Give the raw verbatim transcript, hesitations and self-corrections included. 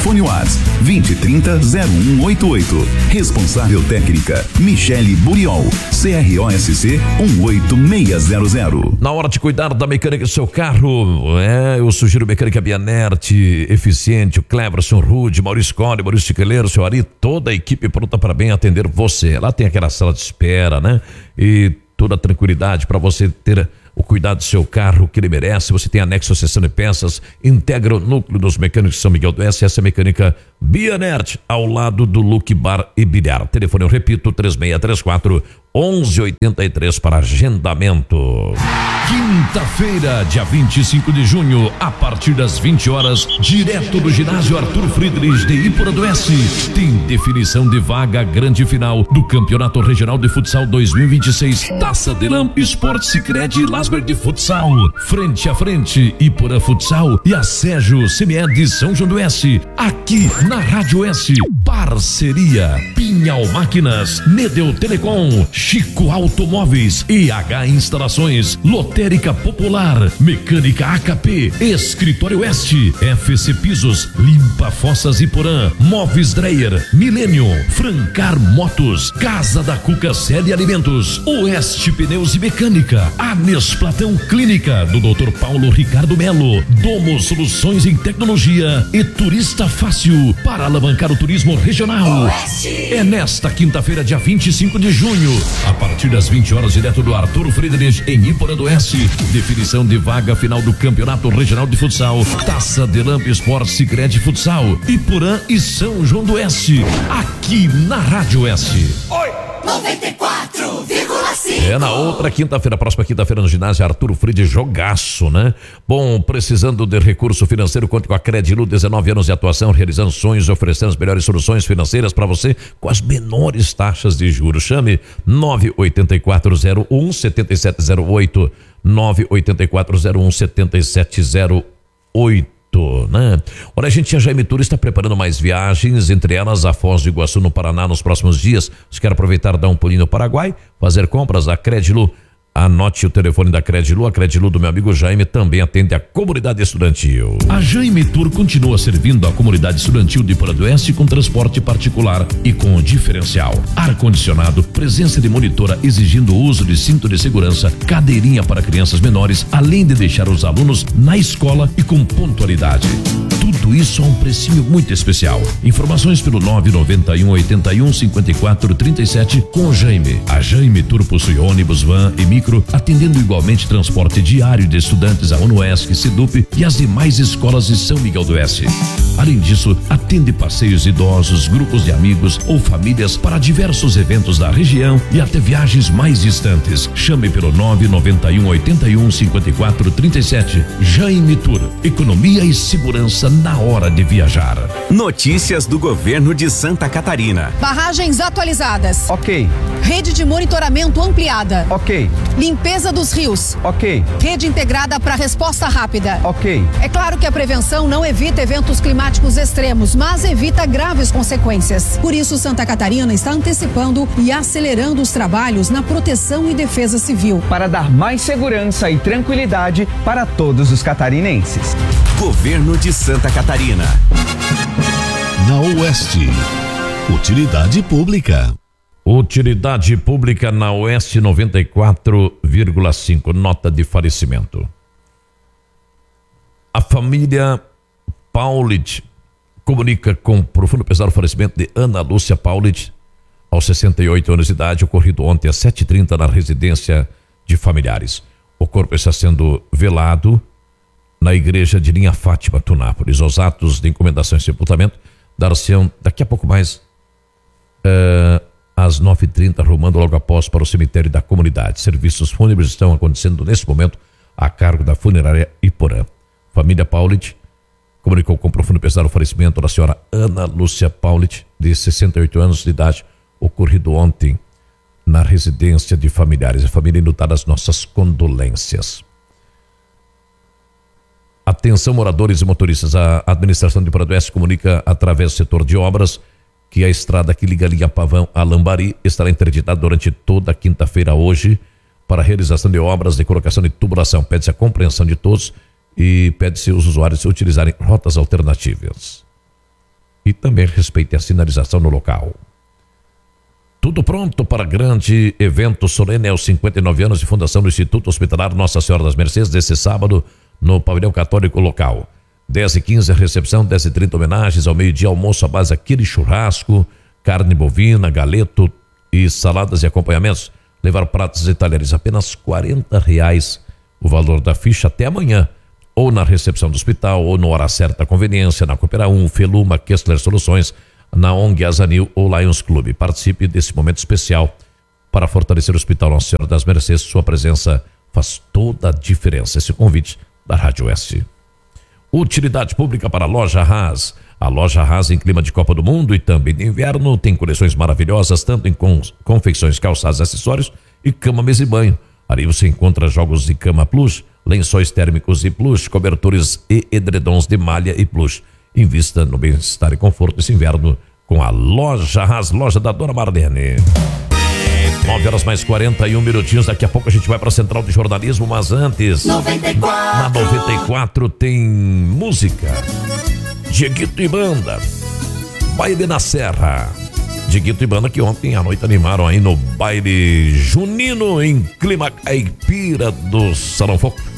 Fone WhatsApp vinte trinta zero um oito oito. Responsável técnica Michele Buriol, C R O S C um oito seis zero zero. Na hora de cuidar da mecânica do seu carro, é, eu sugiro Mecânica Bianerte, eficiente, o Cleverson, Rude, Maurício Cole, Maurício Chiqueleiro, seu Ari, toda a equipe pronta para bem atender você. Lá tem aquela sala de espera, né? E toda a tranquilidade para você ter o cuidado do seu carro que ele merece. Você tem anexo a seção de peças, integra o núcleo dos mecânicos de São Miguel do Oeste. Essa é a Mecânica Bianerte, ao lado do Luke Bar e Bilhar. Telefone, eu repito, três seis três quatro, onze oitenta e três para agendamento. Quinta-feira, dia vinte e cinco de junho, a partir das vinte horas, direto do ginásio Arthur Friedrich de Ípora do Oeste, tem definição de vaga grande final do Campeonato Regional de Futsal dois mil e vinte e seis. Taça de Lam, Esporte Sicredi e Lasberg de Futsal. Frente a frente, Ípora Futsal e a Sérgio Semier de São João do Oeste. Aqui na Rádio Oeste, parceria Pinhal Máquinas, Nedel Telecom, Chico Automóveis, E H Instalações, Lotérica Popular, Mecânica A K P, Escritório Oeste, F C Pisos, Limpa Fossas Iporã, Móveis Dreyer, Milênio, Francar Motos, Casa da Cuca Série Alimentos, Oeste Pneus e Mecânica, Anes Platão Clínica, do doutor Paulo Ricardo Melo, Domo Soluções em Tecnologia e Turista Fácil, para alavancar o turismo regional. Oeste. É nesta quinta-feira, dia vinte e cinco de junho, a partir das vinte horas, direto do Arthur Friedrich em Ípora do Oeste. Definição de vaga final do Campeonato Regional de Futsal, Taça de Lamp Esporte Sicredi Futsal, Iporã e São João do Oeste, aqui na Rádio Oeste. Oi! noventa e quatro vírgula cinco. É na outra quinta-feira, próxima quinta-feira no ginásio Arthur Friedrich, jogaço, né? Bom, precisando de recurso financeiro, conte com a Credilu, dezenove anos de atuação, realizando sonhos, oferecendo as melhores soluções financeiras para você com as menores taxas de juros. Chame nove oito quatro zero um sete sete zero oito, nove oito quatro zero um sete sete zero oito. Né? Olha, a gente, a Jaime Tour está preparando mais viagens, entre elas a Foz do Iguaçu no Paraná nos próximos dias. Você quer aproveitar, dar um pulinho no Paraguai, fazer compras? A Credilu, anote o telefone da Credilu. A Credilu do meu amigo Jaime também atende a comunidade estudantil. A Jaime Tour continua servindo a comunidade estudantil de Ípora do Oeste com transporte particular e com diferencial, ar-condicionado, presença de monitora exigindo o uso de cinto de segurança, cadeirinha para crianças menores, além de deixar os alunos na escola e com pontualidade. Tudo isso a um precinho muito especial. Informações pelo nove nove um oito um cinco quatro três sete com o Jaime. A Jaime Tour possui ônibus, van e micro, atendendo igualmente transporte diário de estudantes a UNOESC, SEDUP e as demais escolas de São Miguel do Oeste. Além disso, atende passeios idosos, grupos de amigos ou famílias para diversos eventos da região e até viagens mais distantes. Chame pelo nove nove um oito um cinco quatro três sete. Jaime Tour, economia e segurança na hora de viajar. Notícias do governo de Santa Catarina. Barragens atualizadas. Ok. Rede de monitoramento ampliada. Ok. Limpeza dos rios. Ok. Rede integrada para resposta rápida. Ok. É claro que a prevenção não evita eventos climáticos extremos, mas evita graves consequências. Por isso, Santa Catarina está antecipando e acelerando os trabalhos na proteção e defesa civil. Para dar mais segurança e tranquilidade para todos os catarinenses. Governo de Santa Catarina. Na Oeste, utilidade pública. Utilidade pública na Oeste noventa e quatro vírgula cinco. Nota de falecimento. A família Paulit comunica com profundo pesar o falecimento de Ana Lúcia Paulit, aos sessenta e oito anos de idade, ocorrido ontem às sete e trinta na residência de familiares. O corpo está sendo velado na igreja de Linha Fátima, Tunápolis. Os atos de encomendação e sepultamento dar-se-ão daqui a pouco mais uh, às nove e trinta, rumando logo após para o cemitério da comunidade. Serviços fúnebres estão acontecendo nesse momento a cargo da funerária Iporã. Família Paulit comunicou com profundo pesar o falecimento da senhora Ana Lúcia Paulit, de sessenta e oito anos de idade, ocorrido ontem na residência de familiares. A família enlutada, as nossas condolências. Atenção, moradores e motoristas. A administração de Ípora do Oeste comunica através do setor de obras que a estrada que liga a linha Pavão a Lambari estará interditada durante toda a quinta-feira hoje para a realização de obras de colocação de tubulação. Pede-se a compreensão de todos e pede-se os usuários utilizarem rotas alternativas. também respeite a sinalização no local. Tudo pronto para grande evento solene aos cinquenta e nove anos de fundação do Instituto Hospitalar Nossa Senhora das Mercês, desse sábado no pavilhão católico local. dez e quinze recepção, dez e trinta homenagens, ao meio-dia almoço à base aquele churrasco, carne bovina, galeto e saladas e acompanhamentos. Levar pratos e talheres, apenas quarenta reais o valor da ficha até amanhã. Ou na recepção do hospital, ou na hora certa conveniência, na Coopera um, Feluma, Kessler Soluções, na O N G Azanil ou Lions Clube. Participe desse momento especial para fortalecer o Hospital Nossa Senhora das Mercês. Sua presença faz toda a diferença. Esse convite da Rádio S. Utilidade pública para a Loja Haas. A Loja Haas, em clima de Copa do Mundo e também de inverno, tem coleções maravilhosas, tanto em confecções, calçados, acessórios e cama, mesa e banho. Ali você encontra jogos de cama plush, lençóis térmicos e plush, cobertores e edredons de malha e plush. Invista no bem-estar e conforto esse inverno com a Loja Haas, loja da Dona Marlene. nove horas mais quarenta e um minutinhos. Daqui a pouco a gente vai para a Central de Jornalismo, mas antes, noventa e quatro. na noventa e quatro tem música. Dieguito e Banda, Baile na Serra. Dieguito e Banda que ontem à noite animaram aí no baile junino em clima caipira do Salão Foco.